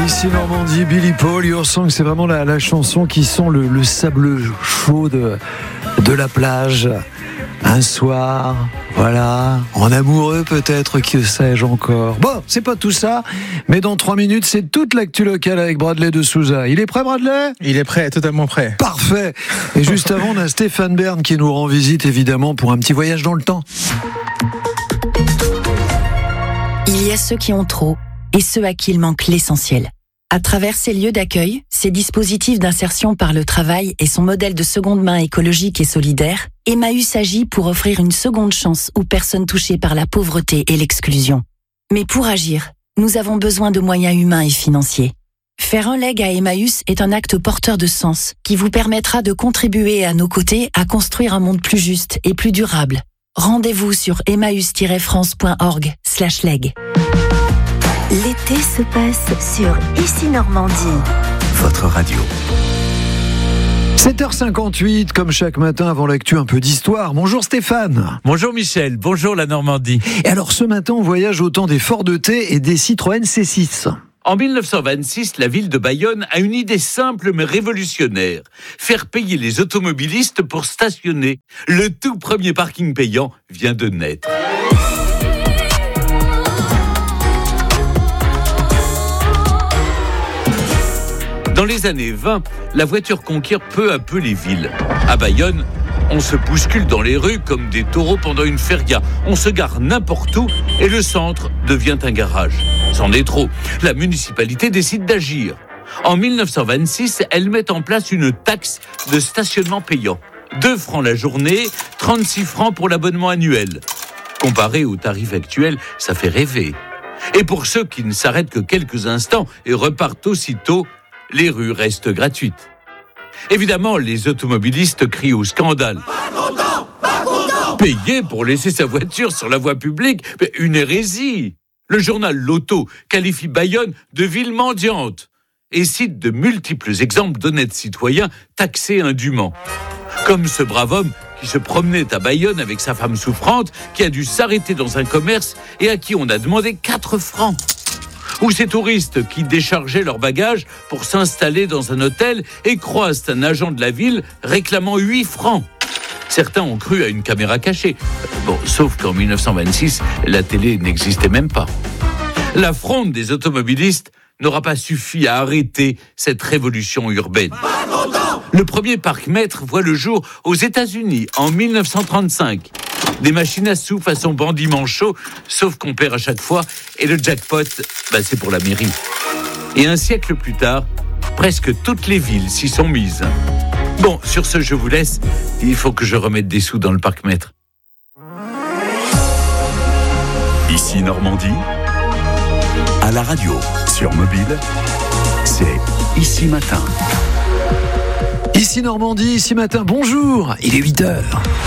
Ici Normandie, Billy Paul, Your Song, c'est vraiment la chanson qui sent le sable chaud de la plage. Un soir, voilà, en amoureux peut-être, que sais-je encore. Bon, c'est pas tout ça, mais dans 3 minutes, c'est toute l'actu locale avec Bradley de Souza. Il est prêt, Bradley ? Il est prêt, totalement prêt. Parfait. Et juste avant, on a Stéphane Bern qui nous rend visite, évidemment, pour un petit voyage dans le temps. Il y a ceux qui ont trop et ceux à qui il manque l'essentiel. À travers ces lieux d'accueil, ces dispositifs d'insertion par le travail et son modèle de seconde main écologique et solidaire, Emmaüs agit pour offrir une seconde chance aux personnes touchées par la pauvreté et l'exclusion. Mais pour agir, nous avons besoin de moyens humains et financiers. Faire un leg à Emmaüs est un acte porteur de sens qui vous permettra de contribuer à nos côtés à construire un monde plus juste et plus durable. Rendez-vous sur emmaüs-france.org/leg. L'été se passe sur Ici Normandie. Votre radio. 7h58, comme chaque matin avant l'actu, un peu d'histoire. Bonjour Stéphane. Bonjour Michel, bonjour la Normandie. Et alors ce matin, on voyage au temps des Ford T et des Citroën C6. En 1926, la ville de Bayonne a une idée simple mais révolutionnaire. Faire payer les automobilistes pour stationner. Le tout premier parking payant vient de naître. Dans les années 20, la voiture conquiert peu à peu les villes. À Bayonne, on se bouscule dans les rues comme des taureaux pendant une feria. On se gare n'importe où et le centre devient un garage. C'en est trop. La municipalité décide d'agir. En 1926, elle met en place une taxe de stationnement payant. 2 francs la journée, 36 francs pour l'abonnement annuel. Comparé au tarif actuel, ça fait rêver. Et pour ceux qui ne s'arrêtent que quelques instants et repartent aussitôt, les rues restent gratuites. Évidemment, les automobilistes crient au scandale. Pas content. Payer pour laisser sa voiture sur la voie publique, une hérésie. Le journal L'Auto qualifie Bayonne de ville mendiante et cite de multiples exemples d'honnêtes citoyens taxés indûment. Comme ce brave homme qui se promenait à Bayonne avec sa femme souffrante, qui a dû s'arrêter dans un commerce et à qui on a demandé 4 francs. Ou ces touristes qui déchargeaient leurs bagages pour s'installer dans un hôtel et croisent un agent de la ville réclamant 8 francs. Certains ont cru à une caméra cachée. Bon, sauf qu'en 1926, la télé n'existait même pas. La fronde des automobilistes n'aura pas suffi à arrêter cette révolution urbaine. Le premier parc-mètre voit le jour aux États-Unis en 1935. Des machines à sous façon bandit manchot, sauf qu'on perd à chaque fois, et le jackpot, c'est pour la mairie. Et un siècle plus tard, presque toutes les villes s'y sont mises. Bon, sur ce, je vous laisse. Il faut que je remette des sous dans le parc-mètre. Ici Normandie, à la radio, sur mobile, c'est Ici Matin. Ici Normandie, ici matin, bonjour, il est 8h.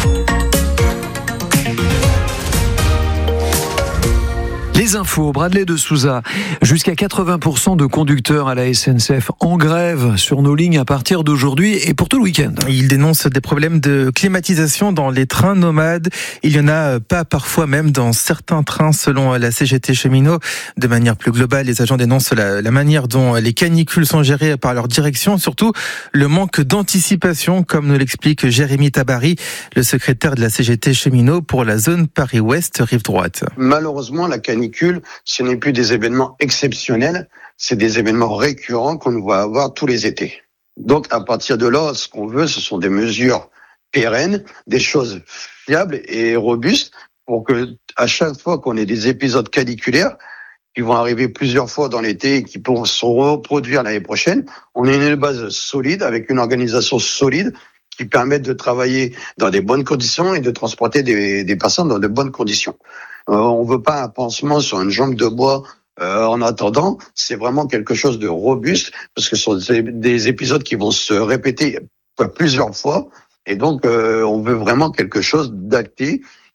Les infos, Bradley de Souza. Jusqu'à 80% de conducteurs à la SNCF en grève sur nos lignes à partir d'aujourd'hui et pour tout le week-end. Ils dénoncent des problèmes de climatisation dans les trains nomades. Il y en a pas parfois même dans certains trains selon la CGT Cheminots. De manière plus globale, les agents dénoncent la manière dont les canicules sont gérées par leur direction, surtout le manque d'anticipation, comme nous l'explique Jérémy Tabary, le secrétaire de la CGT Cheminots pour la zone Paris-Ouest, rive droite. Malheureusement, la canicule, ce n'est plus des événements exceptionnels, c'est des événements récurrents qu'on va avoir tous les étés. Donc, à partir de là, ce qu'on veut, ce sont des mesures pérennes, des choses fiables et robustes pour que, à chaque fois qu'on ait des épisodes caniculaires, qui vont arriver plusieurs fois dans l'été et qui pourront se reproduire l'année prochaine, on ait une base solide avec une organisation solide qui permette de travailler dans des bonnes conditions et de transporter des personnes dans de bonnes conditions. On veut pas un pansement sur une jambe de bois en attendant, c'est vraiment quelque chose de robuste parce que ce sont des épisodes qui vont se répéter plusieurs fois et donc on veut vraiment quelque chose d'acté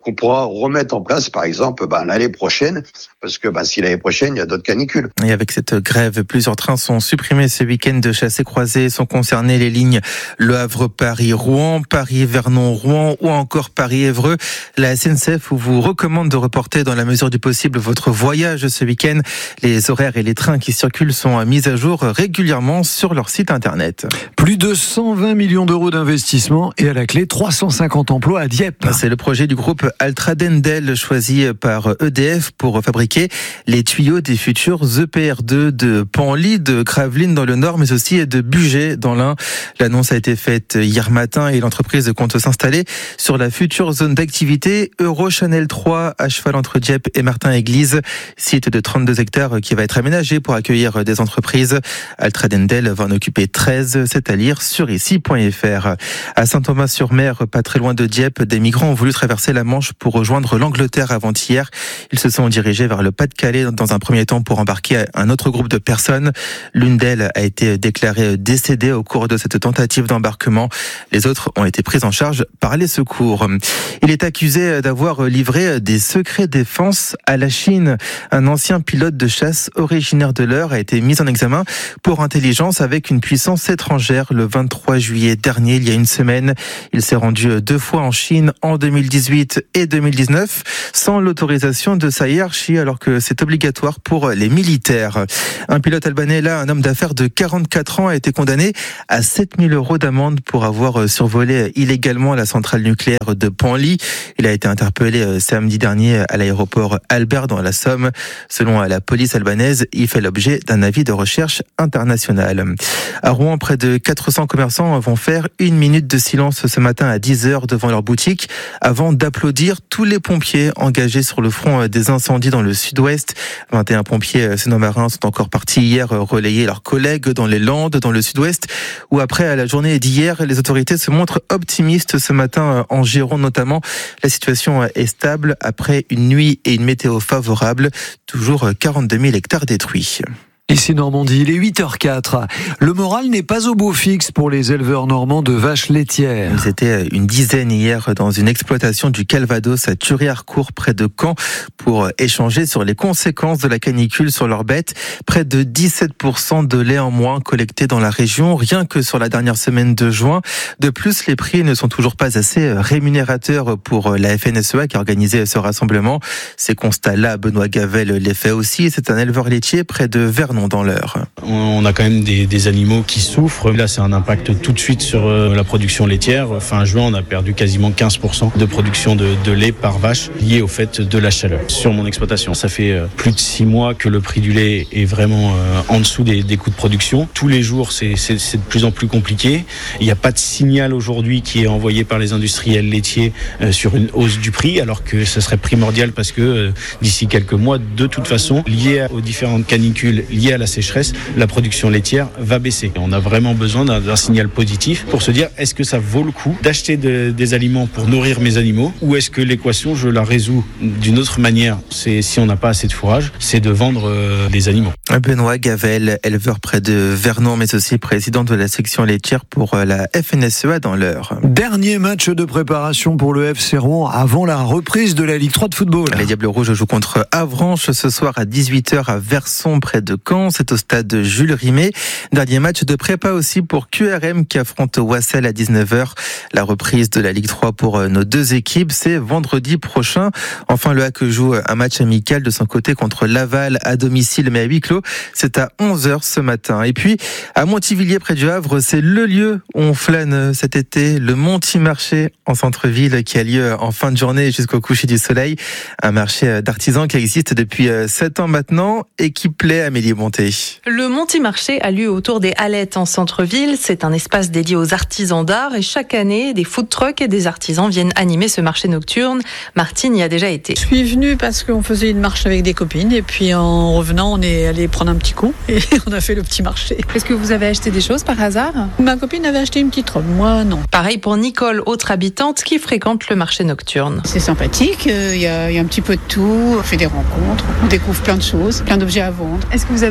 qu'on pourra remettre en place, par exemple, l'année prochaine, parce que si l'année prochaine, il y a d'autres canicules. Et avec cette grève, plusieurs trains sont supprimés ce week-end de chassés-croisés. Sont concernées les lignes Le Havre-Paris-Rouen, Paris-Vernon-Rouen ou encore Paris-Évreux. La SNCF vous recommande de reporter dans la mesure du possible votre voyage ce week-end. Les horaires et les trains qui circulent sont mis à jour régulièrement sur leur site internet. Plus de 120 millions d'euros d'investissement et à la clé 350 emplois à Dieppe. C'est le projet du groupe Altradendel choisi par EDF pour fabriquer les tuyaux des futurs EPR2 de Penly, de Gravelines dans le Nord, mais aussi de Bugey dans l'Ain. L'annonce a été faite hier matin et l'entreprise compte s'installer sur la future zone d'activité Eurochannel 3 à cheval entre Dieppe et Martin-Église, site de 32 hectares qui va être aménagé pour accueillir des entreprises. Altradendel va en occuper 13, c'est à lire sur ici.fr. À Saint-Thomas-sur-Mer, pas très loin de Dieppe, des migrants ont voulu traverser la Manche pour rejoindre l'Angleterre avant-hier. Ils se sont dirigés vers le Pas-de-Calais dans un premier temps pour embarquer un autre groupe de personnes. L'une d'elles a été déclarée décédée au cours de cette tentative d'embarquement. Les autres ont été prises en charge par les secours. Il est accusé d'avoir livré des secrets défense à la Chine. Un ancien pilote de chasse originaire de l'Eure a été mis en examen pour intelligence avec une puissance étrangère le 23 juillet dernier, il y a une semaine. Il s'est rendu 2 fois en Chine en 2018 et 2019 sans l'autorisation de sa hiérarchie alors que c'est obligatoire pour les militaires. Un pilote albanais, là, un homme d'affaires de 44 ans a été condamné à 7 000 € d'amende pour avoir survolé illégalement la centrale nucléaire de Penly. Il a été interpellé samedi dernier à l'aéroport Albert dans la Somme. Selon la police albanaise, il fait l'objet d'un avis de recherche international. À Rouen, près de 400 commerçants vont faire 1 minute de silence ce matin à 10h devant leur boutique avant d'applaudir tous les pompiers engagés sur le front des incendies dans le sud-ouest. 21 pompiers sénomarins sont encore partis hier relayer leurs collègues dans les Landes, dans le sud-ouest, où après la journée d'hier, les autorités se montrent optimistes ce matin en Gironde notamment. La situation est stable après une nuit et une météo favorable. Toujours 42 000 hectares détruits. Ici Normandie, il est 8h04. Le moral n'est pas au beau fixe pour les éleveurs normands de vaches laitières. Ils étaient une dizaine hier dans une exploitation du Calvados à Thury-Harcourt près de Caen pour échanger sur les conséquences de la canicule sur leurs bêtes. Près de 17% de lait en moins collecté dans la région, rien que sur la dernière semaine de juin. De plus, les prix ne sont toujours pas assez rémunérateurs pour la FNSEA qui a organisé ce rassemblement. Ces constats-là, Benoît Gavel les fait aussi. C'est un éleveur laitier près de Vernon dans l'Eure. On a quand même des animaux qui souffrent. Là, c'est un impact tout de suite sur la production laitière. Fin juin, on a perdu quasiment 15% de production de lait par vache lié au fait de la chaleur. Sur mon exploitation, ça fait plus de 6 mois que le prix du lait est vraiment en dessous des coûts de production. Tous les jours, c'est de plus en plus compliqué. Il n'y a pas de signal aujourd'hui qui est envoyé par les industriels laitiers sur une hausse du prix, alors que ce serait primordial parce que d'ici quelques mois, de toute façon, lié aux différentes canicules, lié à la sécheresse, la production laitière va baisser. On a vraiment besoin d'un signal positif pour se dire est-ce que ça vaut le coup d'acheter des aliments pour nourrir mes animaux ou est-ce que l'équation je la résous d'une autre manière, c'est si on n'a pas assez de fourrage, c'est de vendre des animaux. Benoît Gavel, éleveur près de Vernon mais aussi président de la section laitière pour la FNSEA dans l'Eure. Dernier match de préparation pour le FC Rouen avant la reprise de la Ligue 3 de football. Les Diables Rouges jouent contre Avranches ce soir à 18h à Verson près de Caen. C'est au stade Jules Rimet. Dernier match de prépa aussi pour QRM qui affronte Wassel à 19h. La reprise de la Ligue 3 pour nos deux équipes, c'est vendredi prochain. Enfin, le HAC joue un match amical de son côté contre Laval à domicile mais à huis clos. C'est à 11h ce matin. Et puis, à Montivilliers près du Havre, c'est le lieu où on flâne cet été, le Monti-Marché en centre-ville qui a lieu en fin de journée jusqu'au coucher du soleil. Un marché d'artisans qui existe depuis 7 ans maintenant et qui plaît à Amélie Bonté. Le Monti-Marché a lieu autour des Hallettes en centre-ville. C'est un espace dédié aux artisans d'art et chaque année, des food trucks et des artisans viennent animer ce marché nocturne. Martine y a déjà été. Je suis venue parce qu'on faisait une marche avec des copines et puis en revenant, on est allé prendre un petit coup et on a fait le petit marché. Est-ce que vous avez acheté des choses par hasard ? Ma copine avait acheté une petite robe, moi non. Pareil pour Nicole, autre habitante qui fréquente le marché nocturne. C'est sympathique, il y a un petit peu de tout, on fait des rencontres, on découvre plein de choses, plein d'objets à vendre. Est-ce que vous avez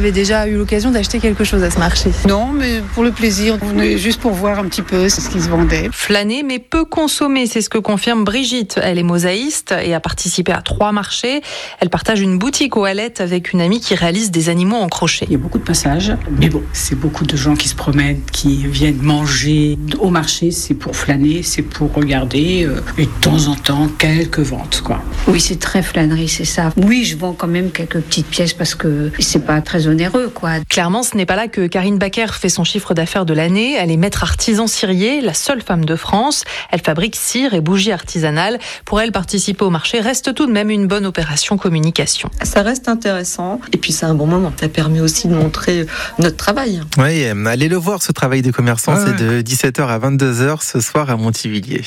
avez déjà eu l'occasion d'acheter quelque chose à ce marché? Non, mais pour le plaisir, on est juste pour voir un petit peu ce qui se vendait. Flâner mais peu consommer, c'est ce que confirme Brigitte. Elle est mosaïste et a participé à 3 marchés. Elle partage une boutique aux Hallettes avec une amie qui réalise des animaux en crochet. Il y a beaucoup de passages, mais bon, c'est beaucoup de gens qui se promènent, qui viennent manger. Au marché, c'est pour flâner, c'est pour regarder et de temps en temps, quelques ventes, quoi. Oui, c'est très flânerie, c'est ça. Oui, je vends quand même quelques petites pièces parce que c'est pas très onéreux, quoi. Clairement, ce n'est pas là que Karine Baker fait son chiffre d'affaires de l'année. Elle est maître artisan cirier, la seule femme de France. Elle fabrique cire et bougies artisanales. Pour elle, participer au marché reste tout de même une bonne opération communication. Ça reste intéressant et puis c'est un bon moment. Ça permet aussi de montrer notre travail. Oui, allez le voir ce travail de commerçant, c'est de 17h à 22h ce soir à Montivilliers.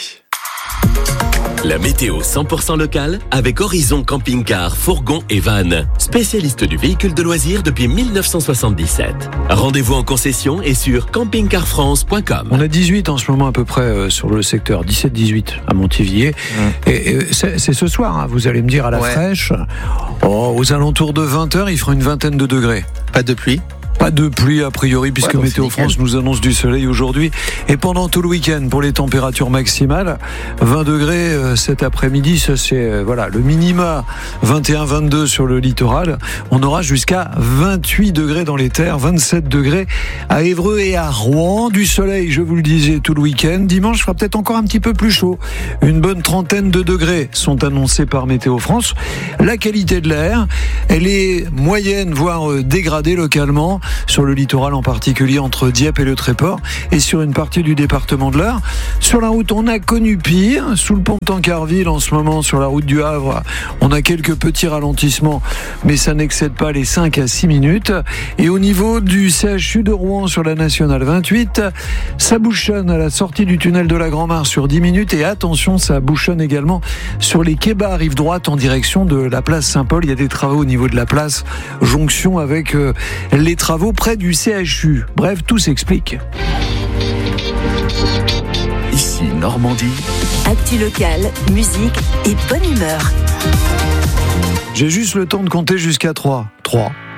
La météo 100% locale avec Horizon Camping-Car, Fourgon et Van. Spécialiste du véhicule de loisirs depuis 1977. Rendez-vous en concession et sur campingcarfrance.com. On a 18 en ce moment à peu près sur le secteur, 17-18 à Montivilliers. Et c'est ce soir, hein, vous allez me dire à la fraîche, aux alentours de 20h, il fera une vingtaine de degrés. Pas de pluie? Pas de pluie a priori puisque Météo France nous annonce du soleil aujourd'hui et pendant tout le week-end pour les températures maximales 20 degrés cet après-midi, ça c'est le minima 21-22 sur le littoral, on aura jusqu'à 28 degrés dans les terres, 27 degrés à Évreux et à Rouen, du soleil je vous le disais tout le week-end, dimanche fera peut-être encore un petit peu plus chaud, une bonne trentaine de degrés sont annoncés par Météo France. La qualité de l'air elle est moyenne voire dégradée localement sur le littoral en particulier entre Dieppe et le Tréport et sur une partie du département de l'Eure. Sur la route, on a connu pire. Sous le pont de Tancarville, en ce moment, sur la route du Havre, on a quelques petits ralentissements, mais ça n'excède pas les 5 à 6 minutes. Et au niveau du CHU de Rouen sur la Nationale 28, ça bouchonne à la sortie du tunnel de la Grand-Mare sur 10 minutes. Et attention, ça bouchonne également sur les quais bas, rive droite, en direction de la place Saint-Paul. Il y a des travaux au niveau de la place, jonction avec les travaux près du CHU. Bref, tout s'explique. Ici Normandie. Actu locale, musique et bonne humeur. J'ai juste le temps de compter jusqu'à 3. 3,